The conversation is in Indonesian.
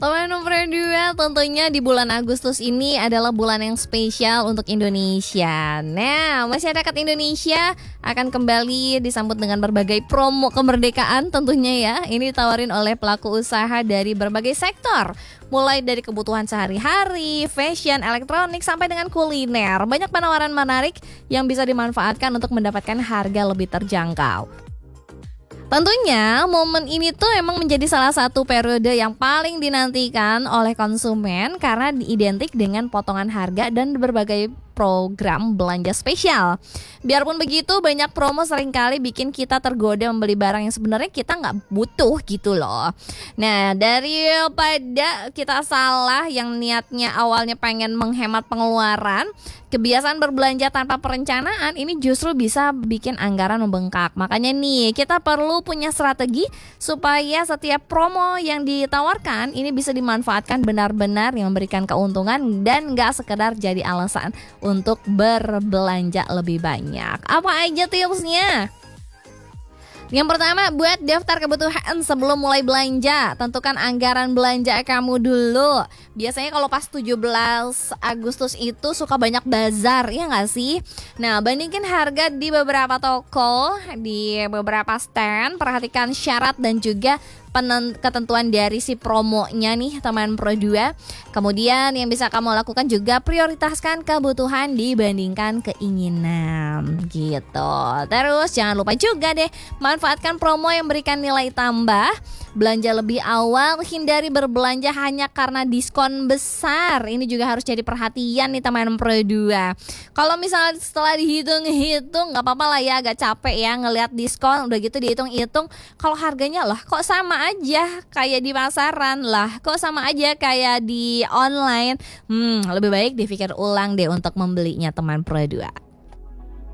Teman nomor 2, tentunya di bulan Agustus ini adalah bulan yang spesial untuk Indonesia. Nah, masyarakat Indonesia akan kembali disambut dengan berbagai promo kemerdekaan tentunya ya. Ini ditawarin oleh pelaku usaha dari berbagai sektor. Mulai dari kebutuhan sehari-hari, fashion, elektronik, sampai dengan kuliner. Banyak penawaran menarik yang bisa dimanfaatkan untuk mendapatkan harga lebih terjangkau. Tentunya momen ini tuh emang menjadi salah satu periode yang paling dinantikan oleh konsumen karena identik dengan potongan harga dan berbagai program belanja spesial. Biarpun begitu, banyak promo seringkali bikin kita tergoda membeli barang yang sebenarnya kita nggak butuh gitu loh. Nah, daripada kita salah yang niatnya awalnya pengen menghemat pengeluaran, kebiasaan berbelanja tanpa perencanaan ini justru bisa bikin anggaran membengkak. Makanya nih, kita perlu punya strategi supaya setiap promo yang ditawarkan ini bisa dimanfaatkan benar-benar yang memberikan keuntungan dan nggak sekedar jadi alasan untuk berbelanja lebih banyak. Apa aja tipsnya? Yang pertama, buat daftar kebutuhan sebelum mulai belanja. Tentukan anggaran belanja kamu dulu. Biasanya kalau pas 17 Agustus itu suka banyak bazar, ya nggak sih? Nah, bandingkan harga di beberapa toko, di beberapa stand. Perhatikan syarat dan juga ketentuan dari si promonya nih teman Pro 2. Kemudian yang bisa kamu lakukan juga prioritaskan kebutuhan dibandingkan keinginan gitu. Terus jangan lupa juga deh manfaatkan promo yang berikan nilai tambah. Belanja lebih awal, hindari berbelanja hanya karena diskon besar. Ini juga harus jadi perhatian nih teman Pro 2. Kalau misalnya setelah dihitung-hitung nggak apa-apa lah ya, agak capek ya ngelihat diskon, udah gitu dihitung-hitung kalau harganya lah kok sama aja kayak di pasaran, lah kok sama aja kayak di online. Lebih baik dipikir ulang deh untuk membelinya teman Pro 2.